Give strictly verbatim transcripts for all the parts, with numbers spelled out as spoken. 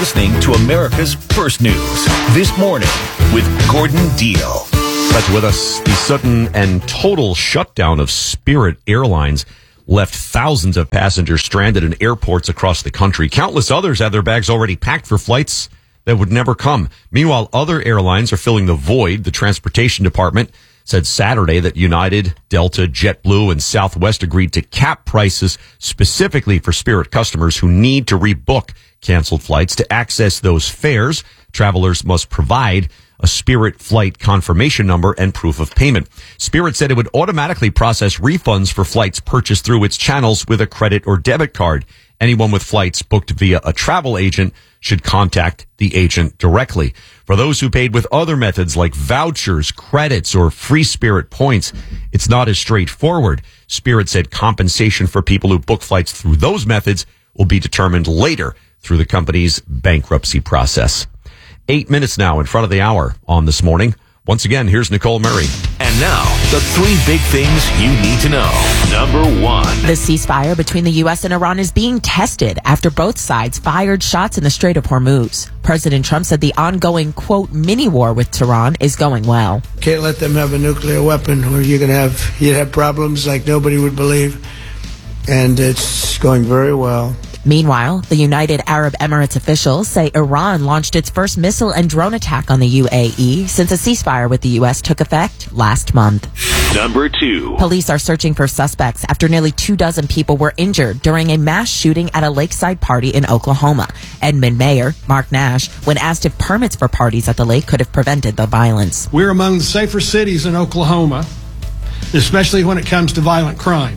listening to America's First News This Morning with Gordon Deal. That's with us. The sudden and total shutdown of Spirit Airlines left thousands of passengers stranded in airports across the country. Countless others had their bags already packed for flights that would never come. Meanwhile, other airlines are filling the void. The Transportation Department said Saturday that United, Delta, JetBlue, and Southwest agreed to cap prices specifically for Spirit customers who need to rebook canceled flights. To access those fares, travelers must provide a Spirit flight confirmation number and proof of payment. Spirit said it would automatically process refunds for flights purchased through its channels with a credit or debit card. Anyone with flights booked via a travel agent should contact the agent directly. For those who paid with other methods like vouchers, credits, or free Spirit points, it's not as straightforward. Spirit said compensation for people who book flights through those methods will be determined later through the company's bankruptcy process. Eight minutes now in front of the hour on This Morning. Once again, here's Nicole Murray. And now, the three big things you need to know. Number one. The ceasefire between the U S and Iran is being tested after both sides fired shots in the Strait of Hormuz. President Trump said the ongoing, quote, mini-war with Tehran is going well. Can't let them have a nuclear weapon or you're going to have, you'd have problems like nobody would believe. And it's going very well. Meanwhile, the United Arab Emirates officials say Iran launched its first missile and drone attack on the U A E since a ceasefire with the U S took effect last month. Number two. Police are searching for suspects after nearly two dozen people were injured during a mass shooting at a lakeside party in Oklahoma. Edmond Mayor Mark Nash, when asked if permits for parties at the lake could have prevented the violence. We're among the safer cities in Oklahoma, especially when it comes to violent crime.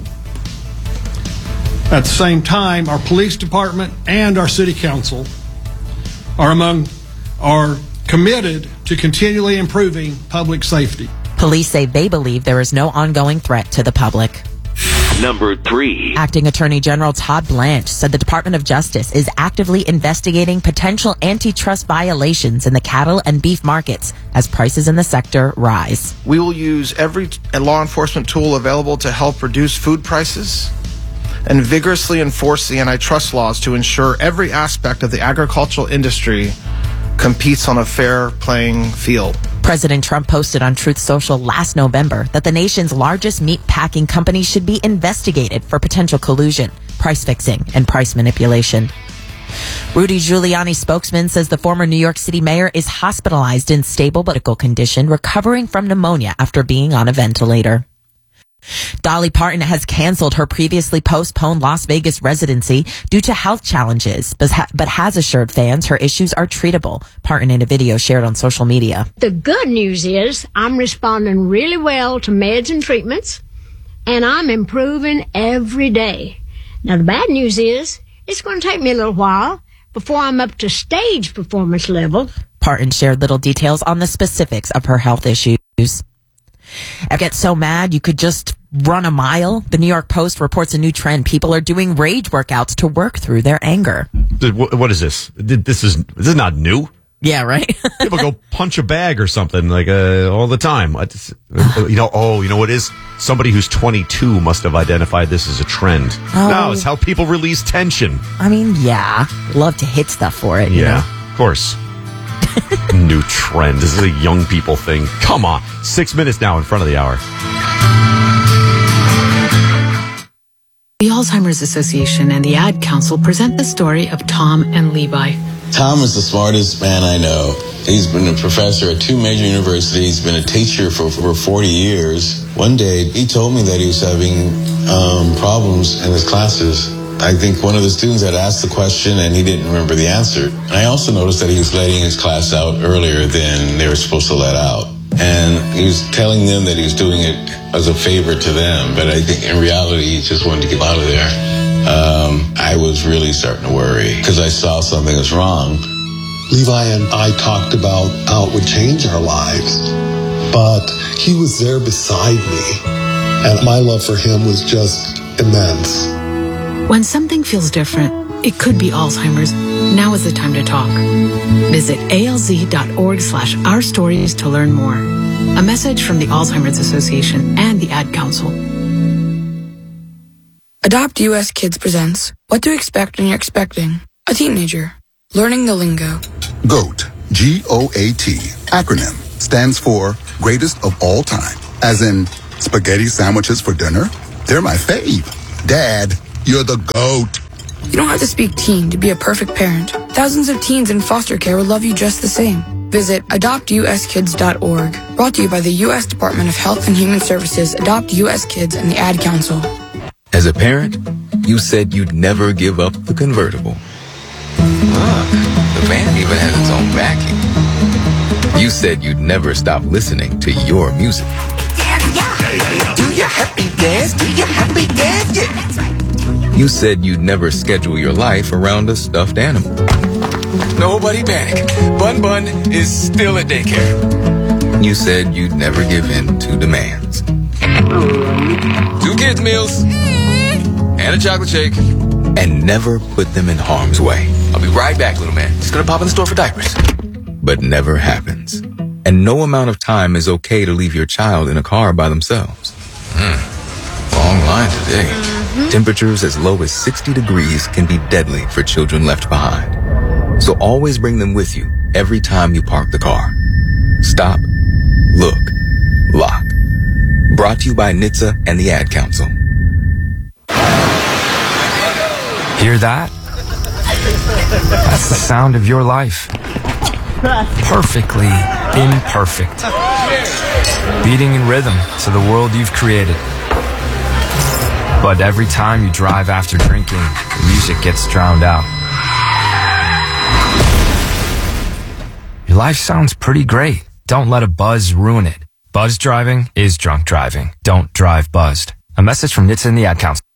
At the same time, our police department and our city council are among are committed to continually improving public safety. Police say they believe there is no ongoing threat to the public. Number three. Acting Attorney General Todd Blanche said the Department of Justice is actively investigating potential antitrust violations in the cattle and beef markets as prices in the sector rise. We will use every law enforcement tool available to help reduce food prices and vigorously enforce the antitrust laws to ensure every aspect of the agricultural industry competes on a fair playing field. President Trump posted on Truth Social last November that the nation's largest meat packing company should be investigated for potential collusion, price fixing, and price manipulation. Rudy Giuliani's spokesman says the former New York City mayor is hospitalized in stable medical condition, recovering from pneumonia after being on a ventilator. Dolly Parton has canceled her previously postponed Las Vegas residency due to health challenges, but, ha- but has assured fans her issues are treatable. Parton in a video shared on social media. The good news is I'm responding really well to meds and treatments, and I'm improving every day. Now, the bad news is it's going to take me a little while before I'm up to stage performance level. Parton shared little details on the specifics of her health issues. I get so mad you could just run a mile. The New York Post reports a new trend. People are doing rage workouts to work through their anger. What is this? This is this is not new. Yeah, right? People go punch a bag or something like uh, all the time. I just, you know, oh, you know what it is? Somebody who's twenty-two must have identified this as a trend. Oh. No, it's how people release tension. I mean, yeah. Love to hit stuff for it. You yeah, know? Of course. New trend. This is a young people thing. Come on. Six minutes now in front of the hour. The Alzheimer's Association and the Ad Council present the story of Tom and Levi. Tom is the smartest man I know. He's been a professor at two major universities, been a teacher for over forty years. One day, he told me that he was having um, problems in his classes. I think one of the students had asked the question and he didn't remember the answer. And I also noticed that he was letting his class out earlier than they were supposed to let out. And he was telling them that he was doing it as a favor to them, but I think in reality he just wanted to get out of there. Um, I was really starting to worry because I saw something was wrong. Levi and I talked about how it would change our lives, but he was there beside me, and my love for him was just immense. When something feels different, it could be Alzheimer's. Now is the time to talk. Visit alz.org slash our stories to learn more. A message from the Alzheimer's Association and the Ad Council. Adopt U S Kids presents What to Expect When You're Expecting a Teenager. Learning the lingo. GOAT, G O A T, acronym, stands for greatest of all time. As in, spaghetti sandwiches for dinner? They're my fave. Dad, you're the GOAT. You don't have to speak teen to be a perfect parent. Thousands of teens in foster care will love you just the same. Visit adopt u s kids dot org. Brought to you by the U S Department of Health and Human Services, Adopt U S Kids, and the Ad Council. As a parent, you said you'd never give up the convertible. Look, the van even has its own vacuum. You said you'd never stop listening to your music. Do your happy dance, do your happy dance, yeah. That's right. You said you'd never schedule your life around a stuffed animal. Nobody panic. Bun Bun is still at daycare. You said you'd never give in to demands. Two kids' meals and a chocolate shake, and never put them in harm's way. I'll be right back, little man. Just gonna pop in the store for diapers. But never happens. And no amount of time is okay to leave your child in a car by themselves. Mm. Long line today. Mm-hmm. Temperatures as low as sixty degrees can be deadly for children left behind. So always bring them with you every time you park the car. Stop, look, lock. Brought to you by N H T S A and the Ad Council. Hear that? That's the sound of your life. Perfectly imperfect. Beating in rhythm to the world you've created. But every time you drive after drinking, the music gets drowned out. Your life sounds pretty great. Don't let a buzz ruin it. Buzz driving is drunk driving. Don't drive buzzed. A message from N H T S A and the Ad Council.